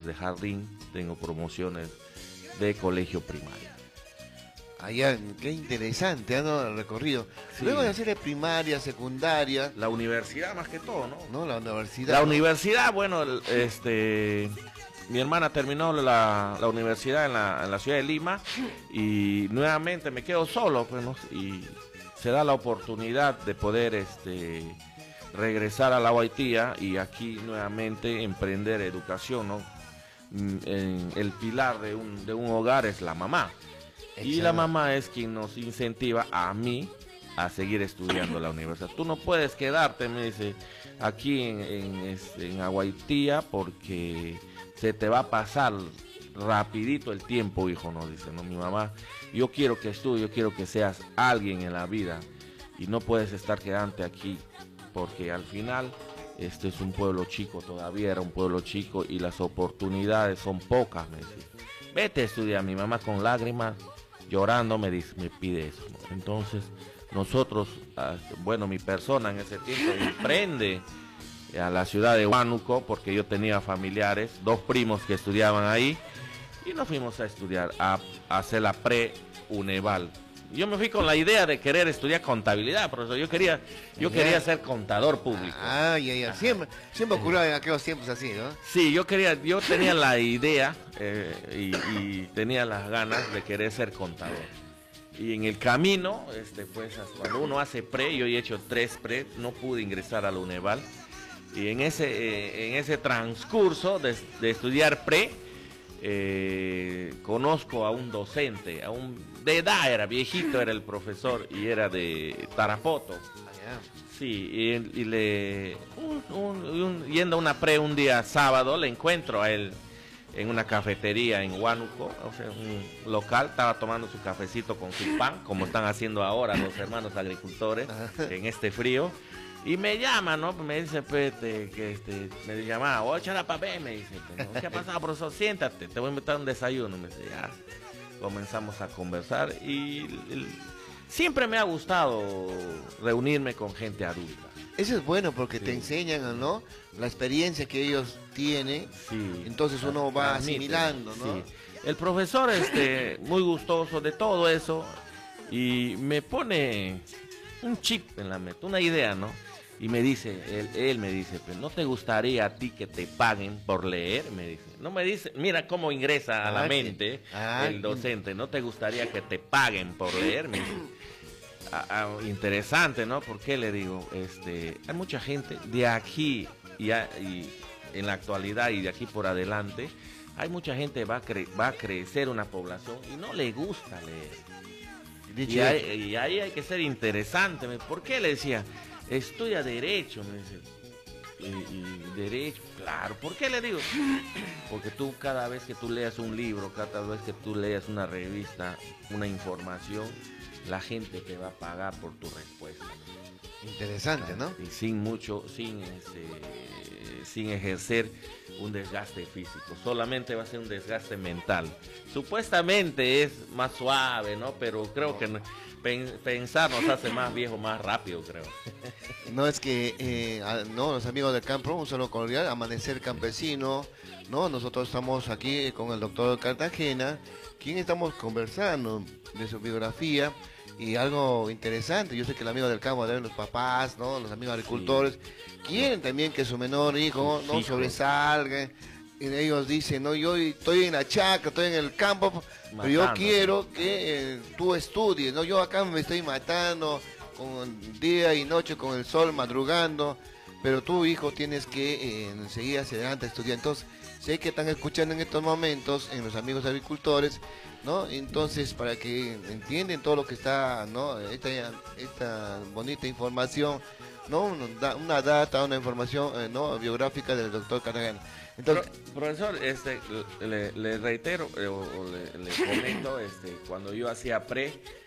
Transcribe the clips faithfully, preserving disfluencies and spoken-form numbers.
de jardín, tengo promociones de colegio primario. Allá, qué interesante, ¿no? El recorrido. Sí. Luego de hacer de primaria, secundaria, La universidad más que todo, ¿no? ¿no? La universidad. La ¿no? universidad, bueno, el- este, mi hermana terminó la, la universidad en la, en la ciudad de Lima y nuevamente me quedo solo, pues, ¿no? Y se da la oportunidad de poder, este, regresar a la Guaitía y aquí nuevamente emprender educación, ¿no? Mm, en- el pilar de un, de un hogar es la mamá. Y la mamá es quien nos incentiva a mí a seguir estudiando la universidad. Tú no puedes quedarte, me dice, aquí en, en, este, en Aguaitía porque se te va a pasar rapidito el tiempo, hijo, nos dice, no, mi mamá, yo quiero que estudies, yo quiero que seas alguien en la vida y no puedes estar quedante aquí porque al final este es un pueblo chico, todavía era un pueblo chico y las oportunidades son pocas, me dice. Vete a estudiar, mi mamá con lágrimas llorando me dice, me pide eso, ¿no? Entonces nosotros, ah, bueno, mi persona en ese tiempo emprende a la ciudad de Huánuco porque yo tenía familiares, dos primos que estudiaban ahí y nos fuimos a estudiar, a, a hacer la pre-Uneval. Yo me fui con la idea de querer estudiar contabilidad, profesor. Yo quería, yo Ya. quería ser contador público. Ah, ya, ya. Siempre, siempre ocurrió en aquellos tiempos así, ¿no? Sí, yo quería, yo tenía la idea eh, y, y tenía las ganas de querer ser contador. Y en el camino, este, pues, cuando uno hace pre, yo he hecho tres pre, no pude ingresar a la Uneval. Y en ese, eh, en ese transcurso de, de estudiar pre, eh, conozco a un docente, a un de edad era viejito, era el profesor y era de Tarapoto. Allá. Sí, y, y le un- un- un- yendo a una pre un día sábado le encuentro a él en una cafetería en Huánuco, o sea, un local, estaba tomando su cafecito con su pan, como están haciendo ahora los hermanos agricultores en este frío. Y me llama, ¿no? Me dice, pues, este, que este, me llama, oye, chala papé, me dice, pues, ¿no? ¿Qué ha pasado, profesor? Siéntate, te voy a invitar a un desayuno. Me dice, ya, comenzamos a conversar y el- siempre me ha gustado reunirme con gente adulta. Eso es bueno porque Sí. te enseñan, ¿no? La experiencia que ellos tienen. Sí. Entonces uno va Transmite, asimilando, ¿no? sí. El profesor, este, muy gustoso de todo eso y me pone un chip en la mente, una idea, ¿no? Y me dice, él, él me dice, pues, ¿no te gustaría a ti que te paguen por leer? Me dice, no me dice, mira cómo ingresa a la Ah, que- mente ah, el docente, ¿no te gustaría que te paguen por leer? Me dice, ah, ah, interesante, ¿no? Porque le digo, este, hay mucha gente de aquí y, a- y en la actualidad y de aquí por adelante, hay mucha gente va a cre- va a crecer una población y no le gusta leer. Dicho Y eso. ahí, y ahí hay que ser interesante. me- ¿Por qué le decía? Estudia derecho, me dice. Y, y derecho, claro. ¿Por qué le digo? Porque tú cada vez que tú leas un libro, cada vez que tú leas una revista, una información, la gente te va a pagar por tu respuesta. Interesante, ¿no? Y sin mucho, sin este, sin ejercer un desgaste físico, solamente va a ser un desgaste mental. Supuestamente es más suave, ¿no? Pero creo que no- pen- pensar nos hace más viejo, más rápido, creo. No es que, eh, a- no, los amigos del campo, un saludo cordial, Amanecer Campesino, ¿no? Nosotros estamos aquí con el doctor Cartagena, quien estamos conversando de su biografía y algo interesante. Yo sé que el amigo del campo, los papás, ¿no? Los amigos agricultores, quieren también que su menor hijo, Sus ¿no? hijos. Sobresalga. Y ellos dicen, no, yo estoy en la chacra, estoy en el campo, pero yo Matándote. quiero que eh, tú estudies, ¿no? Yo acá me estoy matando con día y noche con el sol madrugando, pero tú, hijo, tienes que eh, seguir hacia adelante, estudiar. Entonces, sé que están escuchando en estos momentos en los amigos agricultores, ¿no? Entonces, para que entienden todo lo que está, ¿no? Esta, esta bonita información, ¿no? Una, una data, una información, eh, ¿no? Biográfica del doctor Cartagena. Entonces, Pro- profesor, este, le, le reitero eh, o, o le, le comento, este, cuando yo hacía pre,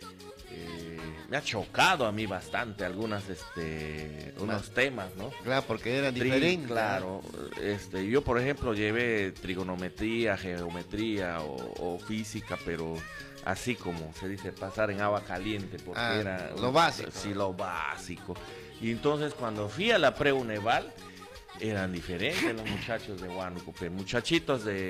eh, me ha chocado a mí bastante algunas, este, unos temas, ¿no? claro, porque eran Tri- diferentes. Claro, este, yo por ejemplo llevé trigonometría, geometría o, o física, pero así como se dice, pasar en agua caliente, porque Ah, era lo básico. Sí, lo básico. Y entonces cuando fui a la pre-Uneval, eran diferentes los muchachos de Huánuco, pero muchachitos de